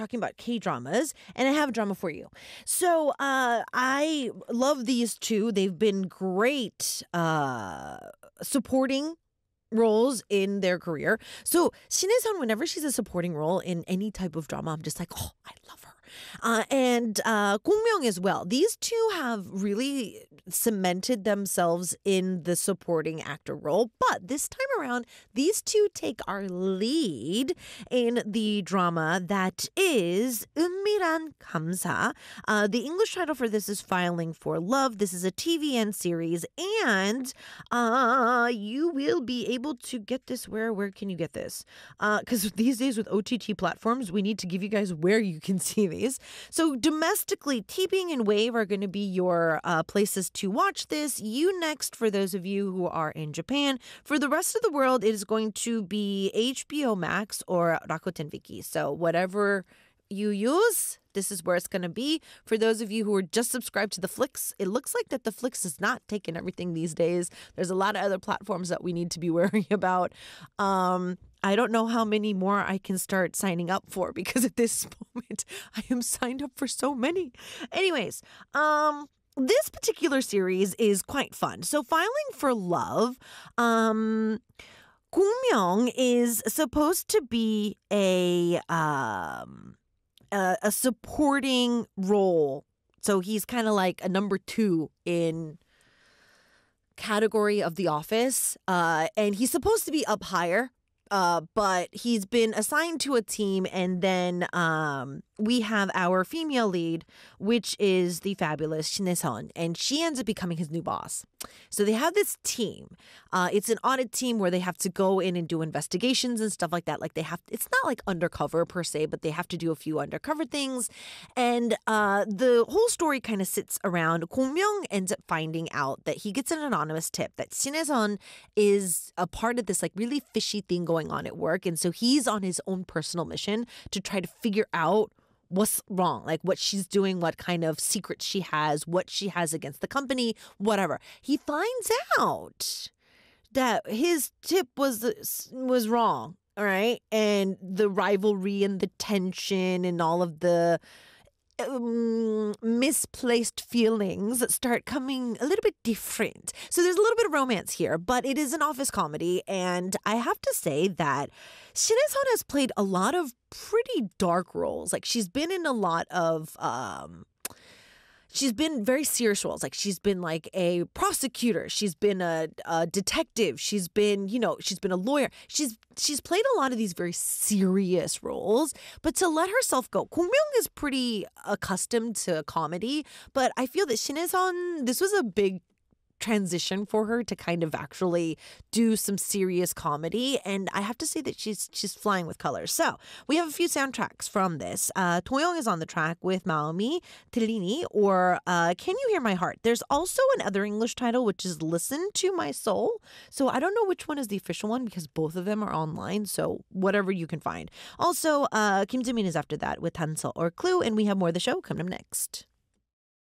talking about K-dramas, and I have a drama for you. So I love these two. They've been great supporting roles in their career. So Shin-hye-sun, whenever she's a supporting role in any type of drama, I'm just like, oh, I love her. And Kong Myung as well. These two have really cemented themselves in the supporting actor role. But this time around, these two take our lead in the drama that is 은밀한 감사. The English title for this is Filing for Love. This is a TVN series, and you will be able to get this. Where can you get this? Because these days with OTT platforms, we need to give you guys where you can see these. So domestically, TVing and Wave are going to be your places to watch this. Unext for those of you who are in Japan. For the rest of the world, it is going to be HBO Max or Rakuten Viki. So whatever you use, this is where it's going to be. For those of you who are just subscribed to the Flix, it looks like that the Flix is not taking everything these days. There's a lot of other platforms that we need to be wary about. I don't know how many more I can start signing up for, because at this moment I am signed up for so many. Anyways, this particular series is quite fun. So Filing for Love, Kong Myung is supposed to be a supporting role. So he's kind of like a number 2 in category of The Office. And he's supposed to be up higher. But he's been assigned to a team, and then we have our female lead, which is the fabulous Shin-hye-sun, and she ends up becoming his new boss. So they have this team. It's an audit team where they have to go in and do investigations and stuff like that. Like it's not like undercover per se, but they have to do a few undercover things. And the whole story kind of sits around Kong Myung ends up finding out that he gets an anonymous tip that Shin-hye-sun is a part of this like really fishy thing going on at work. And so he's on his own personal mission to try to figure out what's wrong, like what she's doing, what kind of secrets she has, what she has against the company, whatever. He finds out that his tip was wrong, all right? And the rivalry and the tension and all of the misplaced feelings start coming a little bit different. So there's a little bit of romance here, but it is an office comedy. And I have to say that Shin-hye-sun has played a lot of pretty dark roles. Like she's been in a lot of she's been very serious roles. Like she's been like a prosecutor. She's been a detective. She's been, she's been a lawyer. She's played a lot of these very serious roles. But to let herself go, Kong Myung is pretty accustomed to comedy. But I feel that Shin-hye-sun, this was a big transition for her to kind of actually do some serious comedy, and I have to say that she's flying with colors. So we have a few soundtracks from this. Toyoung is on the track with Maomi Tillini, or Can You Hear My Heart? There's also another English title which is Listen to My Soul. So I don't know which one is the official one because both of them are online, so whatever you can find. Also, Kim Jimin is after that with Hansel or Clue, and we have more of the show coming up next.